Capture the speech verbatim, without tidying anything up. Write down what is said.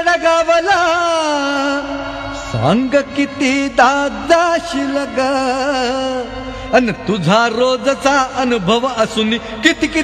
दगावला सांग किती दादाशील ग अन तुझा रोजचा अनुभव असून किती किती